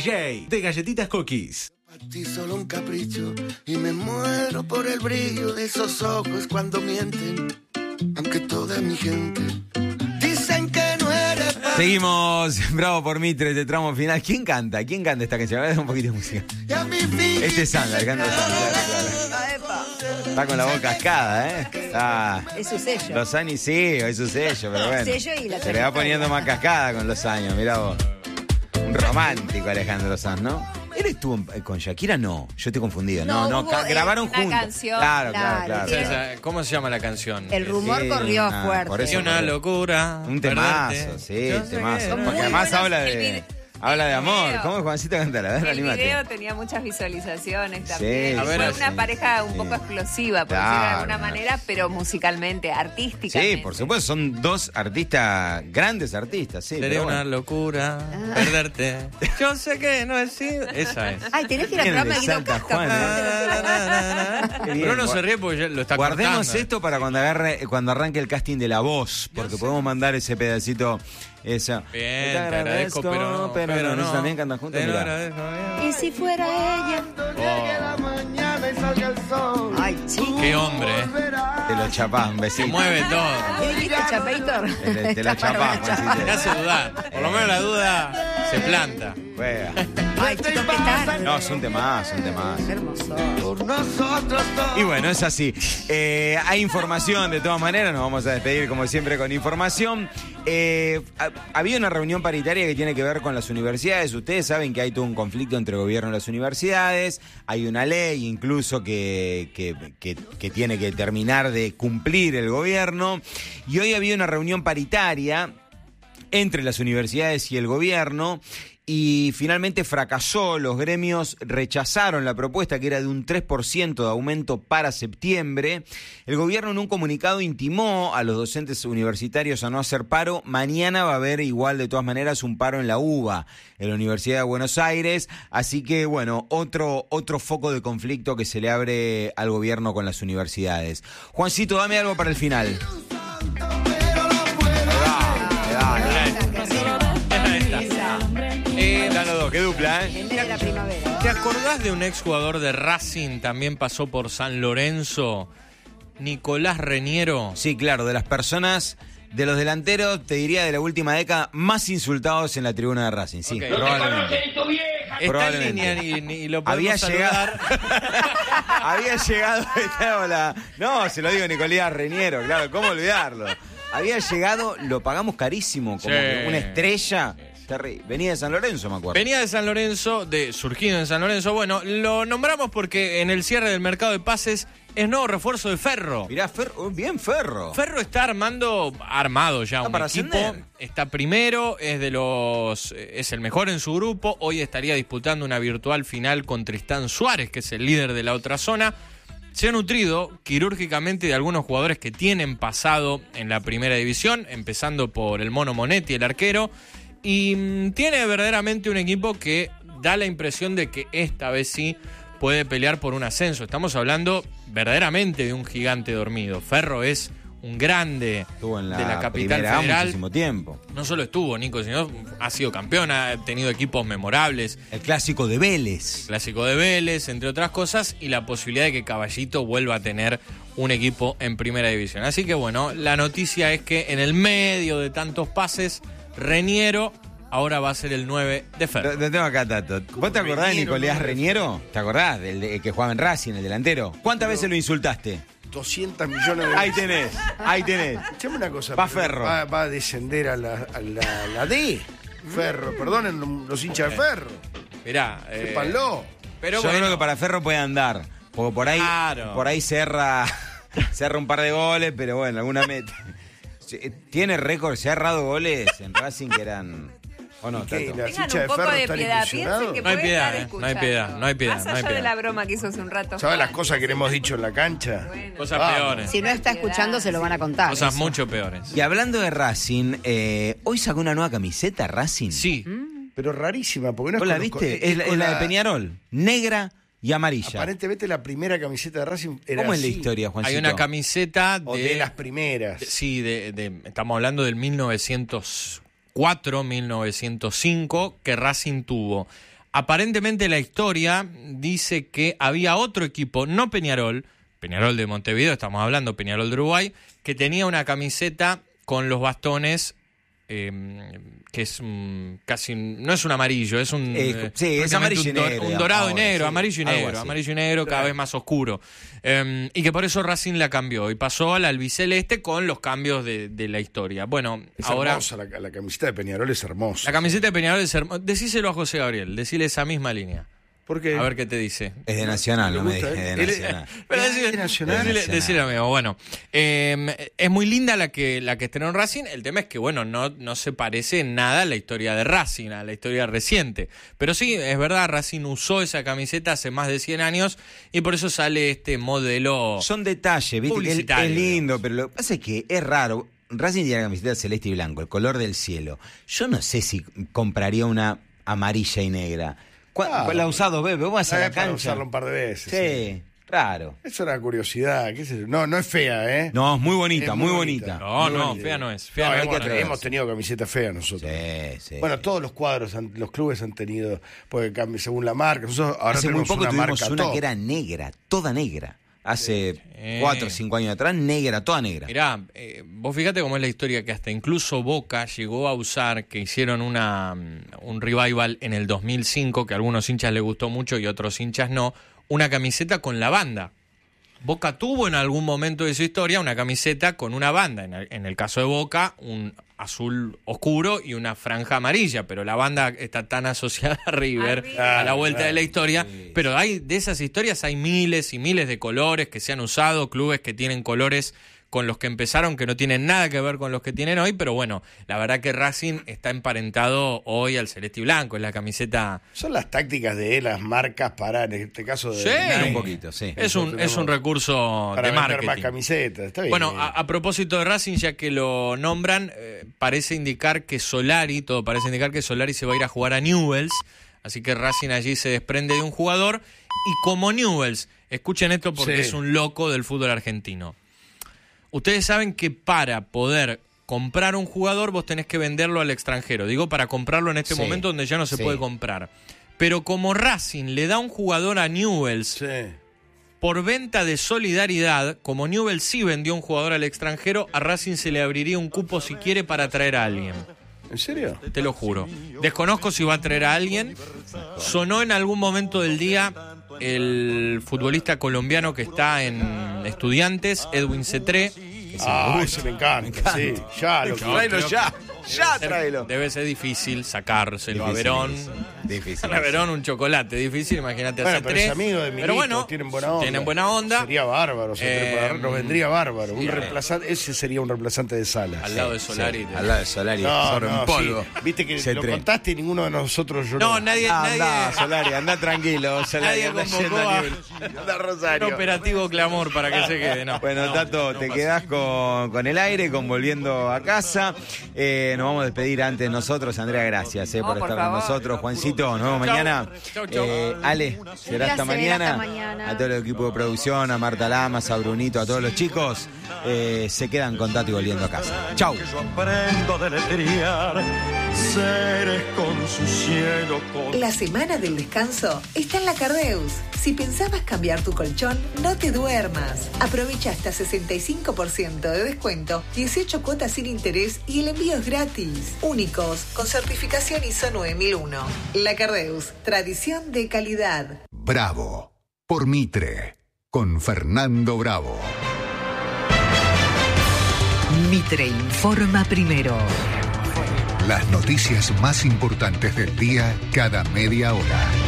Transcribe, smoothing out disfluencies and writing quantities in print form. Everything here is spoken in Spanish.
DJ de Galletitas Cookies. A ti solo un capricho y me muero por el brillo de esos ojos cuando mienten, aunque toda mi gente dicen que no eres. Seguimos, bravo por Mitre, de tramo final. ¿Quién canta? ¿Quién canta esta canción? A ver, un poquito de música. Este es Sandra, canta Sandra. Está con la boca cascada, ¿eh? Ah, Es su sello. los años sí, es su sello, pero bueno. Sello y la Se le va poniendo más cascada con los años, mirá vos. Un romántico Alejandro Sanz, ¿no? ¿Él estuvo con Shakira? No, yo estoy confundido. No, No, hubo, grabaron una juntos. canción. Claro. ¿Cómo se llama la canción? El rumor Sí, corrió por fuerte. eso. Es una locura. Un temazo, perderte. sí, Yo sé temazo. que- Son Porque muy además buenos. habla El de... video. Habla de amor. video. ¿Cómo es, Juancito? Cántala, a ver, El animate. video tenía muchas visualizaciones también. Sí, Y a ver, fue una sí, pareja un sí. poco explosiva, por Claro, decirlo de alguna no. manera, pero musicalmente, artísticamente. Sí, por supuesto, son dos artistas, grandes artistas, sí. Sería pero una bueno. locura perderte. Yo sé que no es así. Esa es. Ay, tenés que ir al Bien, programa de Guido Santa Casca. Juan, Qué bien. Pero uno se ríe porque ya lo está Guardemos cortando. esto para cuando arranque el casting de La Voz, porque podemos mandar ese pedacito. Esa. Bien, Te te agradezco, pero no. ¿Eso también cantan juntos? Te lo Mirá. agradezco, bien. Y si fuera ella. Llegue la mañana y salga el sol. Ay, chico. Qué hombre, Te lo chapás, un Se besito. mueve todo. ¿Qué dijiste, Chapator? Te la chapás, Te Juancito. hace dudar. Por lo menos la duda se planta. Juega. Ay, chicos, ¿qué tal? No, es un temazo, un temazo. Qué hermoso. Por nosotros dos. Y bueno, es así. Hay información, de todas maneras, nos vamos a despedir como siempre con información. Había una reunión paritaria que tiene que ver con las universidades. Ustedes saben que hay todo un conflicto entre el gobierno y las universidades. Hay una ley incluso que tiene que terminar de cumplir el gobierno. Y hoy había una reunión paritaria entre las universidades y el gobierno. Y finalmente fracasó, los gremios rechazaron la propuesta que era de un 3% de aumento para septiembre. El gobierno en un comunicado intimó a los docentes universitarios a no hacer paro. Mañana va a haber igual de todas maneras un paro en la UBA, en la Universidad de Buenos Aires. Así que bueno, otro foco de conflicto que se le abre al gobierno con las universidades. Juancito, dame algo para el final. Dano dos, qué dupla, ¿eh? Vendrá la primavera. ¿Te acordás de un exjugador de Racing, también pasó por San Lorenzo, Nicolás Reñero? Sí, claro, de las personas, de los delanteros, te diría de la última década, más insultados en la tribuna de Racing. Sí, Ok. probablemente. Está en Probablemente. línea y lo podemos Había saludar. había llegado, no, se lo digo Nicolás Reñero, claro, ¿cómo olvidarlo? Había llegado, lo pagamos carísimo, como Sí. que una estrella. Terrible. Venía de San Lorenzo, me acuerdo. Venía de San Lorenzo, surgido en San Lorenzo. Bueno, lo nombramos porque en el cierre del mercado de pases es nuevo refuerzo de Ferro. Mirá, bien Ferro. Ferro está armado ya Está un para equipo, ascender. está primero, es el mejor en su grupo, hoy estaría disputando una virtual final con Tristán Suárez, que es el líder de la otra zona. Se ha nutrido quirúrgicamente de algunos jugadores que tienen pasado en la primera división, empezando por el Mono Monetti, el arquero, y tiene verdaderamente un equipo que da la impresión de que esta vez sí puede pelear por un ascenso. Estamos hablando verdaderamente de un gigante dormido. Ferro es un grande Estuvo en de la capital primera A federal. muchísimo tiempo. No solo estuvo, Nico, sino ha sido campeón, ha tenido equipos memorables, El clásico de Vélez. clásico de Vélez, entre otras cosas, y la posibilidad de que Caballito vuelva a tener un equipo en primera división. Así que bueno, la noticia es que en el medio de tantos pases, Reñero ahora va a ser el 9 de Ferro. Lo tengo acá, Tato. ¿Vos te acordás de Nicolás Reñero? ¿Te acordás? Del que jugaba en Racing, el delantero. ¿Cuántas veces lo insultaste? 200 millones de Ahí tenés, ahí tenés. Escuchame una cosa. Va pero Ferro. Va a descender a la D. Ferro, perdonen los hinchas de Ferro. Mirá, Sépanlo. pero Yo bueno, creo que para Ferro puede andar. Porque Claro. por ahí cerra un par de goles, pero bueno, alguna meta. Tiene récord, se ha errado goles en Racing que eran... ¿O no, ¿Qué? Tato? Las Tengan hinchas un de poco Ferro de están piedad, impresionados. piensen que No hay puede piedad, estar no hay escuchando. piedad, no hay piedad, Más no hay allá de piedad. la broma que hizo hace un rato. ¿Sabes las Juan? cosas que le hemos dicho en la cancha? Bueno. cosas Vamos. peores. Si no está escuchando, se lo van a contar. Cosas eso. mucho peores. Y hablando de Racing, hoy sacó una nueva camiseta Racing. Sí, Pero rarísima, porque no ¿Vos la conozco- viste? Es con la de Peñarol, negra y amarilla. Aparentemente la primera camiseta de Racing era ¿Cómo es la así, historia, Juancito? hay una camiseta O de las primeras. Sí, estamos hablando del 1904, 1905, que Racing tuvo Aparentemente la historia dice que había otro equipo, no Peñarol de Montevideo, estamos hablando Peñarol de Uruguay, que tenía una camiseta con los bastones que es casi, no es un amarillo, es un es amarillo y negro, un dorado y negro, sí, amarillo y negro, cada vez más oscuro, y que por eso Racing la cambió y pasó al albiceleste con los cambios de la historia. Bueno, es ahora hermosa, la camiseta de Peñarol es hermosa. La camiseta de Peñarol es hermosa. Decíselo a José Gabriel, decile esa misma línea. ¿Por qué? A ver qué te dice. Es de Nacional, no me dije, es de Nacional. Pero ¿Es Nacional? decile amigo, bueno, es muy linda la que estrenó en Racing. El tema es que, bueno, no se parece en nada a la historia de Racing, a la historia reciente. Pero sí, es verdad, Racing usó esa camiseta hace más de 100 años y por eso sale este modelo. Son detalles, ¿viste? Publicitario, Es lindo, pero lo que pasa es que es raro. Racing tiene la camiseta celeste y blanco, el color del cielo. Yo no sé si compraría una amarilla y negra. La usás 2 veces, vos vas a la Para cancha. usarlo un par de veces. Sí, raro. Es una curiosidad, qué sé yo. No es fea, ¿eh? No, es muy bonita, Es muy muy bonita. No, Muy no, bonita. fea no es. No, Fea no es. hemos tenido camisetas feas nosotros. Sí. Bueno, todos los cuadros, los clubes han tenido, porque según la marca. Nosotros ahora Hace muy tenemos poco una tuvimos marca una top. que era negra, toda negra. Hace 4 o 5 años atrás, negra, toda negra. Mirá, vos fíjate cómo es la historia, que hasta incluso Boca llegó a usar, que hicieron un revival en el 2005, que a algunos hinchas les gustó mucho y a otros hinchas no, una camiseta con la banda. Boca tuvo en algún momento de su historia una camiseta con una banda, en el caso de Boca, un azul oscuro y una franja amarilla, pero la banda está tan asociada a River, a la vuelta de la historia, pero de esas historias hay miles y miles de colores que se han usado, clubes que tienen colores con los que empezaron, que no tienen nada que ver con los que tienen hoy, pero bueno, la verdad que Racing está emparentado hoy al celeste y blanco, es la camiseta. Son las tácticas de las marcas para, en este caso, Sí, Un poquito, sí. Es un recurso para de vender marketing. más camisetas. Está bien. Bueno, a propósito de Racing, ya que lo nombran, parece indicar que Solari se va a ir a jugar a Newell's, así que Racing allí se desprende de un jugador, y como Newell's, escuchen esto porque es un loco del fútbol argentino. Ustedes saben que para poder comprar un jugador vos tenés que venderlo al extranjero. Digo, para comprarlo en este momento donde ya no se puede comprar. Pero como Racing le da un jugador a Newell's por venta de solidaridad, como Newell's sí vendió un jugador al extranjero, a Racing se le abriría un cupo si quiere para traer a alguien. ¿En serio? Te lo juro. Desconozco si va a traer a alguien. Sonó en algún momento del día el futbolista colombiano que está en Estudiantes, Edwin Cetré. Ese me encanta. Sí, ya, Tráelo ya. Ya, tráelo. Debe ser difícil sacárselo Difícil, a Verón. Difícil. A Verón un chocolate, difícil, imagínate Bueno, hacer pero tres. es amigo de Milito, Pero bueno, tienen buena onda. Sería bárbaro, nos vendría bárbaro. sí, Ese sería un reemplazante de Salas. al lado de Solari. Al lado de Solari, No, sobre un polvo. sí. Viste que Se lo tre. contaste y ninguno de nosotros lloró. No, nadie Anda, Solari, anda tranquilo, Solari. Nadie Anda convocó yendo a a- Newell's. Anda a un Rosario. operativo clamor para que se quede. No. Bueno, No, Tato, no te pasa. quedás con el aire, con volviendo a casa. Nos vamos a despedir antes nosotros. Andrea, gracias por por estar con favor. nosotros. Juancito, nos vemos mañana. Chau, chau. Ale, será hasta placer, mañana. hasta mañana. A todo el equipo de producción, a Marta Lamas, a Brunito, a todos los chicos. Se quedan con Tato y volviendo a casa. Chau. Yo aprendo a deletrear seres con su cielo. La semana del descanso está en la Cardeus. Si pensabas cambiar tu colchón, no te duermas. Aprovecha hasta 65% de descuento, 18 cuotas sin interés y el envío es gratis. Únicos, con certificación ISO 9001. La Cardeus, tradición de calidad. Bravo, por Mitre, con Fernando Bravo. Mitre informa primero. Las noticias más importantes del día cada media hora.